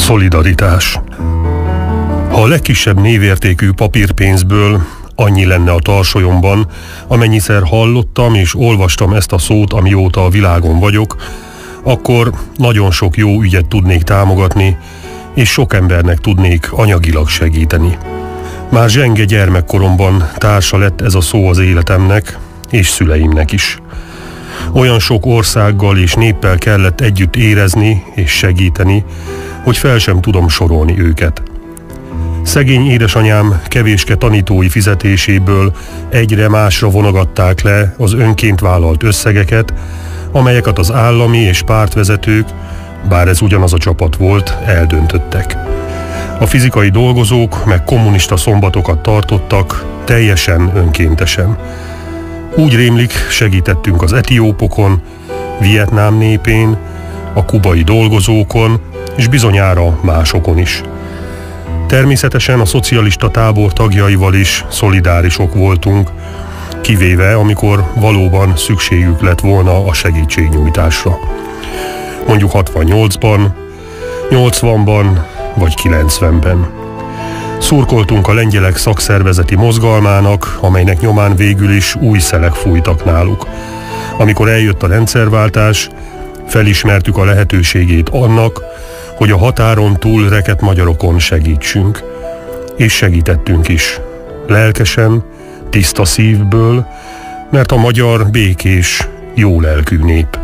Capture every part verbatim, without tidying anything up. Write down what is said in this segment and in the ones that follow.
Szolidaritás. Ha a legkisebb névértékű papírpénzből annyi lenne a tarsolyomban, amennyiszer hallottam és olvastam ezt a szót, amióta a világon vagyok, akkor nagyon sok jó ügyet tudnék támogatni, és sok embernek tudnék anyagilag segíteni. Már zsenge gyermekkoromban társa lett ez a szó az életemnek, és szüleimnek is. Olyan sok országgal és néppel kellett együtt érezni és segíteni, hogy fel sem tudom sorolni őket. Szegény édesanyám kevéske tanítói fizetéséből egyre másra vonogatták le az önként vállalt összegeket, amelyeket az állami és pártvezetők, bár ez ugyanaz a csapat volt, eldöntöttek. A fizikai dolgozók meg kommunista szombatokat tartottak, teljesen önkéntesen. Úgy rémlik, segítettünk az etiópokon, Vietnám népén, a kubai dolgozókon, és bizonyára másokon is. Természetesen a szocialista tábor tagjaival is szolidárisok voltunk, kivéve amikor valóban szükségük lett volna a segítségnyújtásra. Mondjuk hatvannyolcban, nyolcvanban vagy kilencvenben. Szurkoltunk a lengyelek szakszervezeti mozgalmának, amelynek nyomán végül is új szelek fújtak náluk. Amikor eljött a rendszerváltás, felismertük a lehetőségét annak, hogy a határon túl rekedt magyarokon segítsünk. És segítettünk is. Lelkesen, tiszta szívből, mert a magyar békés, jó lelkű nép.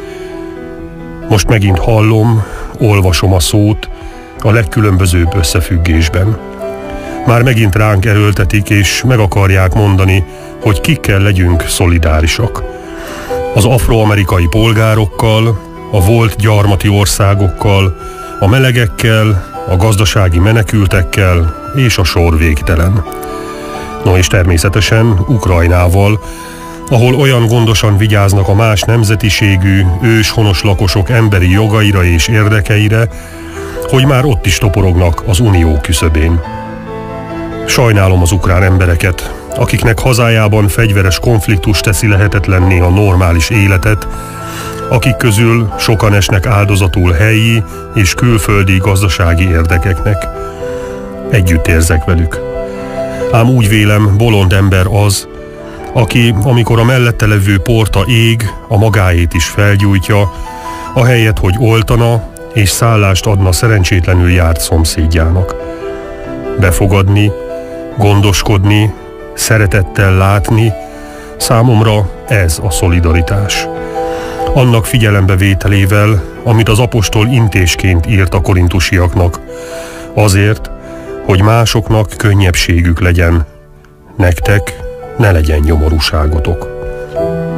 Most megint hallom, olvasom a szót a legkülönbözőbb összefüggésben. Már megint ránk erőltetik, és meg akarják mondani, hogy kikkel legyünk szolidárisak. Az afroamerikai polgárokkal, a volt gyarmati országokkal, a melegekkel, a gazdasági menekültekkel, és a sor végtelen. No és természetesen Ukrajnával, ahol olyan gondosan vigyáznak a más nemzetiségű, őshonos lakosok emberi jogaira és érdekeire, hogy már ott is toporognak az unió küszöbén. Sajnálom az ukrán embereket, akiknek hazájában fegyveres konfliktus teszi lehetetlenné a normális életet, akik közül sokan esnek áldozatul helyi és külföldi gazdasági érdekeknek. Együtt érzek velük. Ám úgy vélem, bolond ember az, aki, amikor a mellette levő porta ég, a magáét is felgyújtja, ahelyett, hogy oltana és szállást adna szerencsétlenül járt szomszédjának. Befogadni, gondoskodni, szeretettel látni, számomra ez a szolidaritás. Annak figyelembevételével, amit az apostol intésként írt a korintusiaknak, azért, hogy másoknak könnyebbségük legyen, nektek ne legyen nyomorúságotok.